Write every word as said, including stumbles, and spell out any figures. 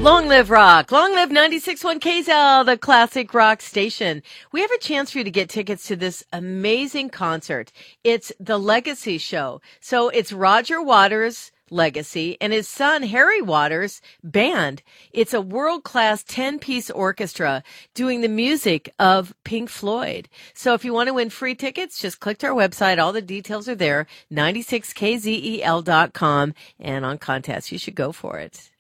Long live rock. Long live ninety-six point one K Z L, the classic rock station. We have a chance for you to get tickets to this amazing concert. It's the Legacy Show. So it's Roger Waters' legacy and his son Harry Waters' band. It's a world-class ten-piece orchestra doing the music of Pink Floyd. So if you want to win free tickets, just click to our website. All the details are there, ninety-six K Z E L dot com, and on contest. You should go for it.